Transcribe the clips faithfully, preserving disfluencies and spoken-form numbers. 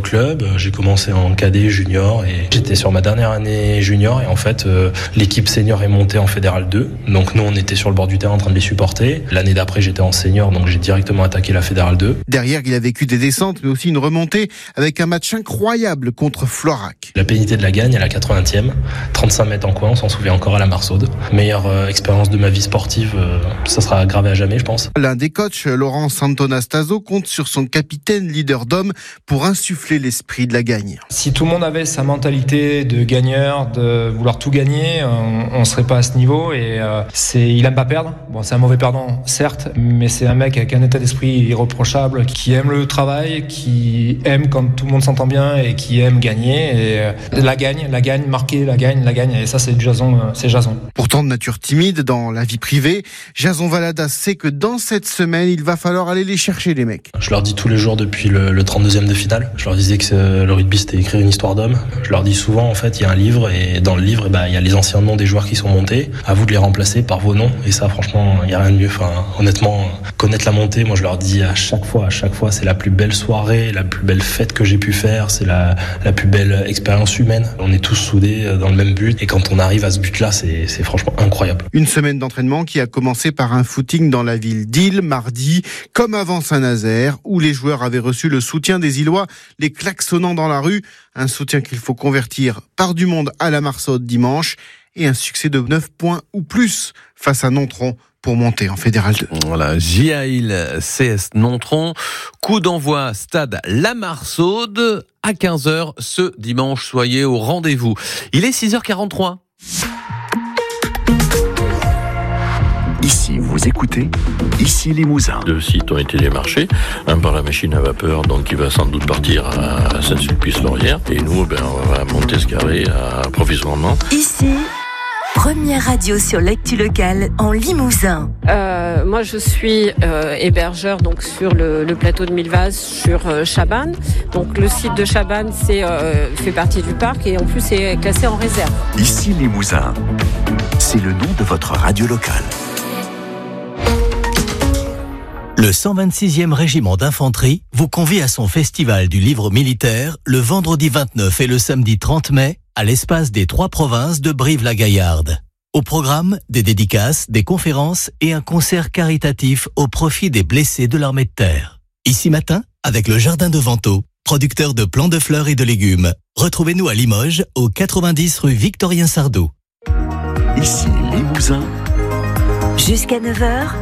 club. J'ai commencé en cadet, junior et j'étais sur ma dernière année junior et en fait euh, l'équipe senior est montée en fédéral deux. Donc nous on était sur le bord du terrain en train de les supporter. L'année d'après j'étais en senior donc j'ai directement attaqué la fédéral deux. Derrière il a vécu des descentes mais aussi une remontée avec un match incroyable contre Florac. La pénalité de la Gagne à la quatre-vingtième, trente-cinq mètres en coin, on s'en souvient encore à la Marsaud. Meilleure euh, expérience de ma vie sportive, euh, ça sera gravé à jamais je pense. L'un des coachs, Laurent Santonastaso, compte sur son capitaine leader d'hommes pour insuffler l'esprit de la Gagne. Si tout le monde avait sa mentalité de gagneur, de vouloir tout gagner, on, on serait pas à ce niveau et euh, c'est, il aime pas perdre. Bon, c'est un mauvais perdant, certes, mais c'est un mec avec un état d'esprit irréprochable, qui aime le travail, qui aime quand tout le monde s'entend bien et qui aime gagner. Et euh, la gagne, la gagne, marquer, la gagne, la gagne. Et ça, c'est Jason, euh, c'est Jason. Pourtant de nature timide dans la vie privée, Jason Valadas sait que dans cette semaine, il va falloir aller les chercher, les mecs. Je leur dis tous les jours depuis le, le trente-deuxième de finale. Je leur disais que euh, le rugby, c'était écrire une histoire d'homme. Je leur dis souvent, en fait, il y a un livre et dans le livre, eh ben, il y a les anciens noms des joueurs qui sont montés. À vous de les remplacer par vos noms. Et ça, franchement, il n'y a rien de mieux. Enfin, honnêtement, connaître la montée, moi, je leur dis à chaque fois, à chaque fois, c'est la plus belle soirée, la plus belle fête que j'ai pu faire. C'est la, la plus belle expérience humaine. On est tous soudés dans le même but. Et quand on arrive à ce but-là, c'est, c'est franchement incroyable. Une semaine d'entraînement qui a commencé par un footing dans la ville d'Île, mardi, comme avant Saint-Nazaire, où les joueurs avaient reçu le soutien des Îlois, les klaxonnant dans la rue. Un soutien qu'il faut convertir par du monde à la Marsaud dimanche. Et un succès de neuf points ou plus face à Nontron pour monter en fédéral deux. Voilà, J A I L C S Nontron. Coup d'envoi stade La Marsaud à quinze heures ce dimanche. Soyez au rendez-vous. Il est six heures quarante-trois. Ici, vous écoutez, ici Limousin. Deux sites ont été démarchés, un par la machine à vapeur, donc qui va sans doute partir à Saint-Sulpice-Laurière, et nous, ben, on va monter ce carré à provisoirement. Ici, première radio sur l'actu locale en Limousin. Euh, moi, je suis euh, hébergeur donc sur le, le plateau de Millevaches, sur euh, Chabannes. Donc, le site de Chabannes c'est, euh, fait partie du parc et en plus, c'est classé en réserve. Ici Limousin, c'est le nom de votre radio locale. Le cent vingt-sixième régiment d'infanterie vous convie à son festival du livre militaire le vendredi vingt-neuf et le samedi trente mai à l'espace des Trois Provinces de Brive-la-Gaillarde. Au programme, des dédicaces, des conférences et un concert caritatif au profit des blessés de l'armée de terre. Ici matin, avec le Jardin de Vento, producteur de plants de fleurs et de légumes. Retrouvez-nous à Limoges, au quatre-vingt-dix rue Victorien Sardou. Ici Limousin. Jusqu'à neuf heures.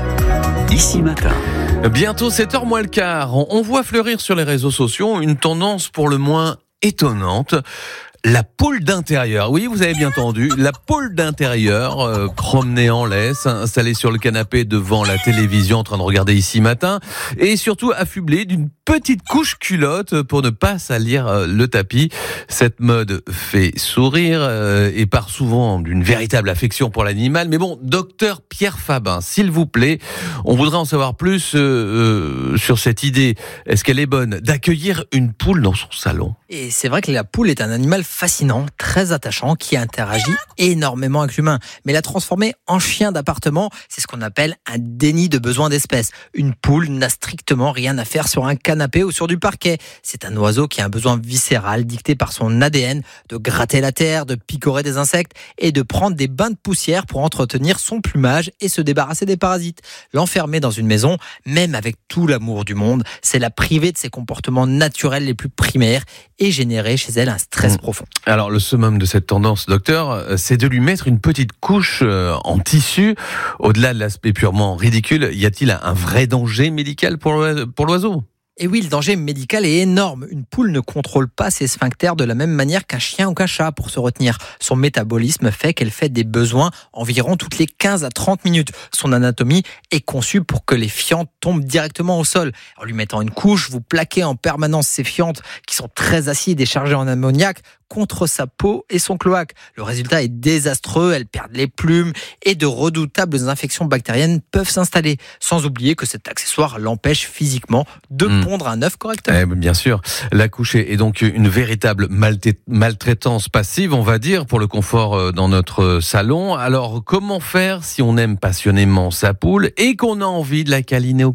Ici matin. Bientôt sept heures moins le quart. On voit fleurir sur les réseaux sociaux une tendance pour le moins étonnante. La poule d'intérieur, oui, vous avez bien entendu, la poule d'intérieur, euh, promenée en laisse, installée sur le canapé devant la télévision en train de regarder Ici Matin, et surtout affublée d'une petite couche culotte pour ne pas salir euh, le tapis. Cette mode fait sourire euh, et part souvent d'une véritable affection pour l'animal. Mais bon, docteur Pierre Fabin, s'il vous plaît, on voudrait en savoir plus euh, euh, sur cette idée. Est-ce qu'elle est bonne d'accueillir une poule dans son salon ? Et c'est vrai que la poule est un animal fascinant, très attachant, qui interagit énormément avec l'humain. Mais la transformer en chien d'appartement, c'est ce qu'on appelle un déni de besoin d'espèce. Une poule n'a strictement rien à faire sur un canapé ou sur du parquet. C'est un oiseau qui a un besoin viscéral dicté par son A D N de gratter la terre, de picorer des insectes et de prendre des bains de poussière pour entretenir son plumage et se débarrasser des parasites. L'enfermer dans une maison, même avec tout l'amour du monde, c'est la priver de ses comportements naturels les plus primaires et générer chez elle un stress mmh. profond. Alors le summum de cette tendance, docteur, c'est de lui mettre une petite couche en tissu. Au-delà de l'aspect purement ridicule, y a-t-il un vrai danger médical pour l'oiseau ? Et oui, le danger médical est énorme. Une poule ne contrôle pas ses sphincters de la même manière qu'un chien ou qu'un chat pour se retenir. Son métabolisme fait qu'elle fait des besoins environ toutes les quinze à trente minutes. Son anatomie est conçue pour que les fientes tombent directement au sol. En lui mettant une couche, vous plaquez en permanence ces fientes qui sont très acides et chargées en ammoniac contre sa peau et son cloaque. Le résultat est désastreux, elles perdent les plumes et de redoutables infections bactériennes peuvent s'installer. Sans oublier que cet accessoire l'empêche physiquement de mmh. pondre un œuf correctement. Eh bien sûr, la coucher est donc une véritable maltraitance passive, on va dire, pour le confort dans notre salon. Alors, comment faire si on aime passionnément sa poule et qu'on a envie de la câliner au quotidien ?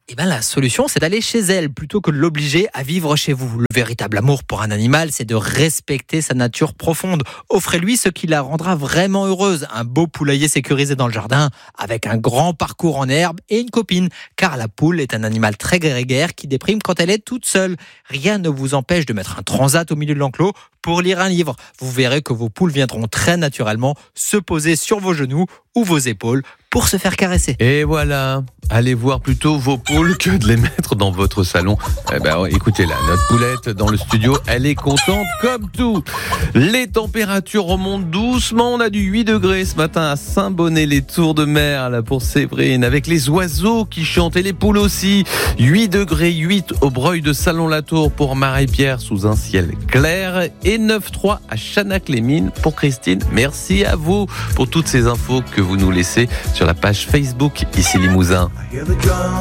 Eh ben, la solution, c'est d'aller chez elle plutôt que de l'obliger à vivre chez vous. Le véritable amour pour un animal, c'est de respecter sa nature profonde. Offrez-lui ce qui la rendra vraiment heureuse. Un beau poulailler sécurisé dans le jardin, avec un grand parcours en herbe et une copine. Car la poule est un animal très grégaire qui déprime quand elle est toute seule. Rien ne vous empêche de mettre un transat au milieu de l'enclos pour lire un livre. Vous verrez que vos poules viendront très naturellement se poser sur vos genoux ou vos épaules pour se faire caresser. Et voilà, allez voir plutôt vos poules que de les mettre dans votre salon. Eh ben, écoutez-la, notre poulette dans le studio, elle est contente comme tout. Les températures remontent doucement. On a du huit degrés ce matin à Saint-Bonnet-les-Tours-de-Mer, là pour Séverine, avec les oiseaux qui chantent et les poules aussi. huit degrés huit au Breuil de Salon-la-Tour pour Marie-Pierre sous un ciel clair et neuf trois à Chanac-les-Mines pour Christine. Merci à vous pour toutes ces infos que vous nous laissez sur la page Facebook Ici Limousin.